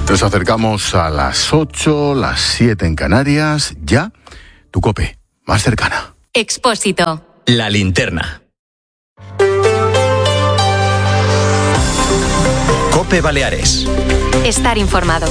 Nos acercamos a las 8, las 7 en Canarias. Ya, tu COPE, más cercana. Expósito. La linterna. COPE Baleares. Estar informado.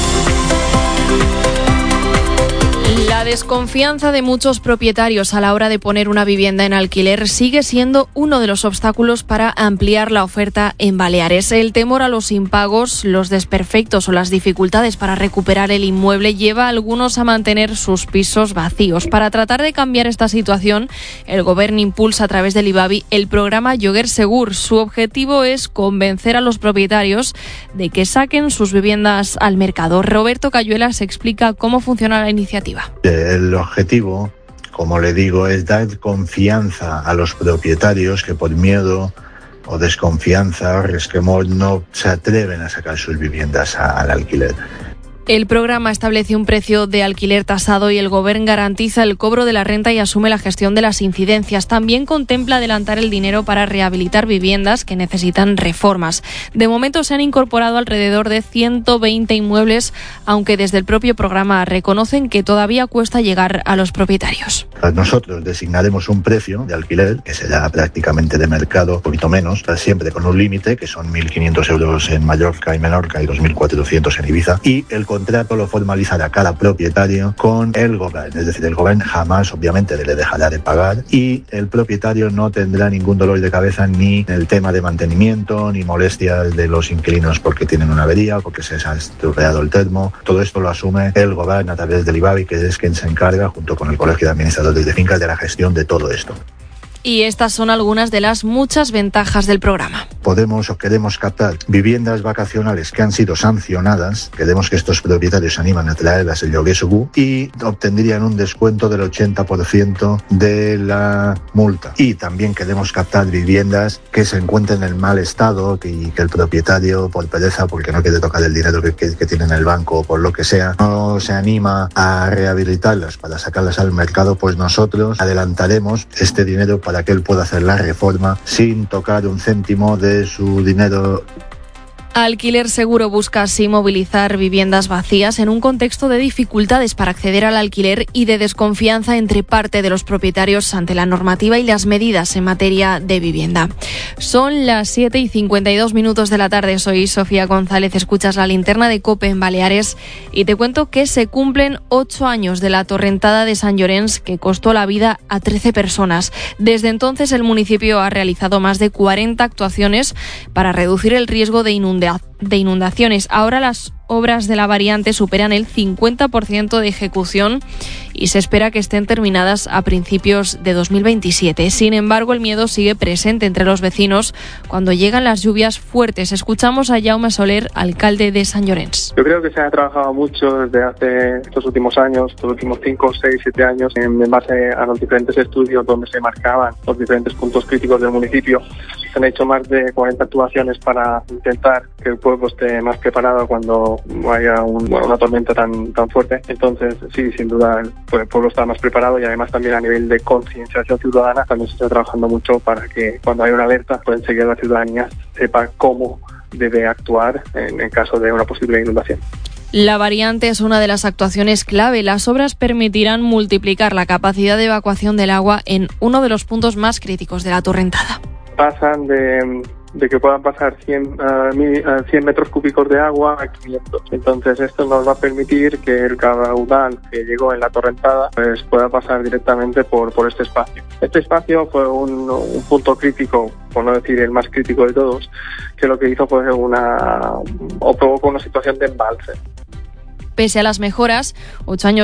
La desconfianza de muchos propietarios a la hora de poner una vivienda en alquiler sigue siendo uno de los obstáculos para ampliar la oferta en Baleares. El temor a los impagos, los desperfectos o las dificultades para recuperar el inmueble lleva a algunos a mantener sus pisos vacíos. Para tratar de cambiar esta situación, el Gobierno impulsa a través del IBABI el programa Lloguer Segur. Su objetivo es convencer a los propietarios de que saquen sus viviendas al mercado. Roberto Cayuelas explica cómo funciona la iniciativa. El objetivo, como le digo, es dar confianza a los propietarios que por miedo o desconfianza o resquemor no se atreven a sacar sus viviendas al alquiler. El programa establece un precio de alquiler tasado y el Gobierno garantiza el cobro de la renta y asume la gestión de las incidencias. También contempla adelantar el dinero para rehabilitar viviendas que necesitan reformas. De momento se han incorporado alrededor de 120 inmuebles, aunque desde el propio programa reconocen que todavía cuesta llegar a los propietarios. Nosotros designaremos un precio de alquiler que será prácticamente de mercado, un poquito menos, siempre con un límite que son 1.500 euros en Mallorca y Menorca y 2.400 en Ibiza, y el contrato lo formalizará cada propietario con el Gobierno, es decir, el Gobierno jamás obviamente le dejará de pagar y el propietario no tendrá ningún dolor de cabeza ni en el tema de mantenimiento ni molestias de los inquilinos porque tienen una avería o porque se les ha estropeado el termo. Todo esto lo asume el Gobierno a través del IBABI, que es quien se encarga junto con el Colegio de Administradores de Fincas de la gestión de todo esto. Y estas son algunas de las muchas ventajas del programa. Podemos o queremos captar viviendas vacacionales que han sido sancionadas. Queremos que estos propietarios se animan a traerlas el Lloguer Segur y obtendrían un descuento del 80% de la multa. Y también queremos captar viviendas que se encuentren en mal estado y que el propietario, por pereza, porque no quiere tocar el dinero que tiene en el banco o por lo que sea, no se anima a rehabilitarlas para sacarlas al mercado, pues nosotros adelantaremos este dinero para que él pueda hacer la reforma sin tocar un céntimo de su dinero. Alquiler Seguro busca así movilizar viviendas vacías en un contexto de dificultades para acceder al alquiler y de desconfianza entre parte de los propietarios ante la normativa y las medidas en materia de vivienda. Son las 7:52 de la tarde. Soy Sofía González. Escuchas la linterna de COPE en Baleares y te cuento que se cumplen 8 años de la torrentada de Sant Llorenç que costó la vida a 13 personas. Desde entonces el municipio ha realizado más de 40 actuaciones para reducir el riesgo de inundaciones. Ahora las obras de la variante superan el 50% de ejecución y se espera que estén terminadas a principios de 2027. Sin embargo, el miedo sigue presente entre los vecinos cuando llegan las lluvias fuertes. Escuchamos a Jaume Soler, alcalde de Sant Llorenç. Yo creo que se ha trabajado mucho desde hace estos últimos años, estos últimos 5, 6, 7 años, en base a los diferentes estudios donde se marcaban los diferentes puntos críticos del municipio. Se han hecho más de 40 actuaciones para intentar que el pueblo esté más preparado cuando haya una tormenta tan fuerte. Entonces, sí, sin duda, el pueblo está más preparado y además también a nivel de concienciación ciudadana también se está trabajando mucho para que cuando hay una alerta, pues enseguida la ciudadanía sepa cómo debe actuar en caso de una posible inundación. La variante es una de las actuaciones clave. Las obras permitirán multiplicar la capacidad de evacuación del agua en uno de los puntos más críticos de la torrentada. Pasan de que puedan pasar 100 metros cúbicos de agua a 500. Entonces esto nos va a permitir que el caudal que llegó en la torrentada pues pueda pasar directamente por este espacio. Este espacio fue un punto crítico, por no decir el más crítico de todos, que lo que hizo fue provocó una situación de embalse. Pese a las mejoras, 8 años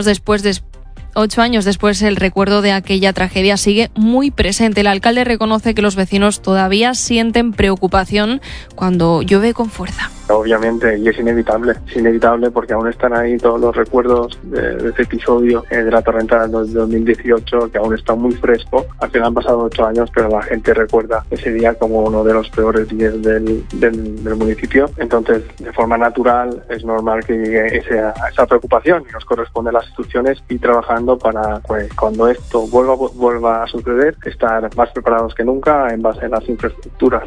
después, el recuerdo de aquella tragedia sigue muy presente. El alcalde reconoce que los vecinos todavía sienten preocupación cuando llueve con fuerza. Obviamente, y es inevitable porque aún están ahí todos los recuerdos de ese episodio de la tormenta del 2018, que aún está muy fresco. Al final han pasado 8 años, pero la gente recuerda ese día como uno de los peores días del municipio. Entonces, de forma natural, es normal que llegue esa preocupación y nos corresponde a las instituciones y trabajando para, pues, cuando esto vuelva a suceder, estar más preparados que nunca en base a las infraestructuras.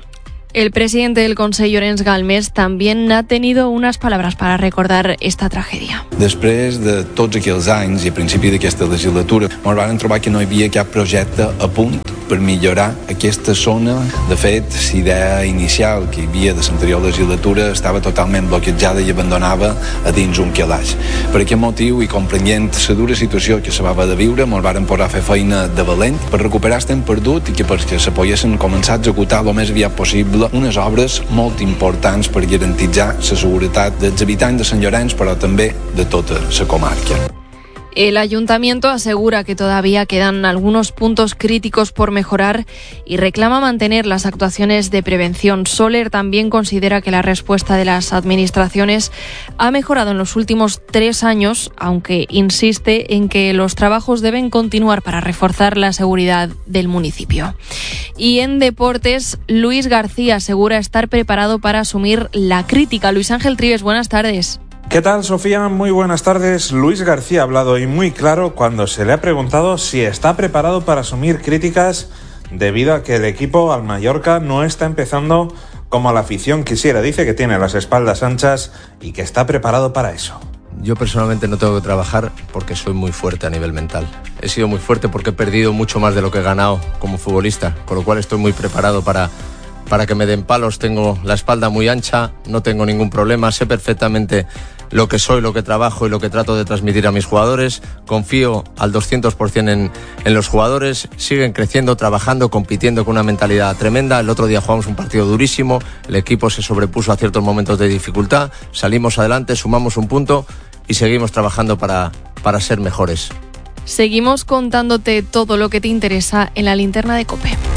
El presidente del Consell, Llorenç Galmés, también ha tenido unas palabras para recordar esta tragedia. Després de tots aquells anys i a principi d'aquesta legislatura ens vam trobar que no hi havia cap projecte a punt per millorar aquesta zona. De fet, la idea inicial que hi havia de l'anterior legislatura estava totalment bloquejada i abandonava a dins un calaix. Per aquest motiu, i comprenent la dura situació que se va haver de viure, ens vam posar a fer feina de valent per recuperar el temps perdut i que perquè se poguessin començar a executar el més aviat possible unes obres molt importants per garantir la seguretat dels habitants de Sant Llorenç, però també de tota la comarca. El ayuntamiento asegura que todavía quedan algunos puntos críticos por mejorar y reclama mantener las actuaciones de prevención. Soler también considera que la respuesta de las administraciones ha mejorado en los últimos 3 años, aunque insiste en que los trabajos deben continuar para reforzar la seguridad del municipio. Y en deportes, Luis García asegura estar preparado para asumir la crítica. Luis Ángel Trives, buenas tardes. ¿Qué tal, Sofía? Muy buenas tardes. Luis García ha hablado hoy muy claro cuando se le ha preguntado si está preparado para asumir críticas debido a que el equipo al Mallorca no está empezando como la afición quisiera. Dice que tiene las espaldas anchas y que está preparado para eso. Yo personalmente no tengo que trabajar porque soy muy fuerte a nivel mental. He sido muy fuerte porque he perdido mucho más de lo que he ganado como futbolista, con lo cual estoy muy preparado para que me den palos. Tengo la espalda muy ancha, no tengo ningún problema, sé perfectamente lo que soy, lo que trabajo y lo que trato de transmitir a mis jugadores. Confío al 200% en los jugadores, siguen creciendo, trabajando, compitiendo con una mentalidad tremenda. El otro día jugamos un partido durísimo, el equipo se sobrepuso a ciertos momentos de dificultad, salimos adelante, sumamos un punto y seguimos trabajando para ser mejores. Seguimos contándote todo lo que te interesa en la linterna de COPE.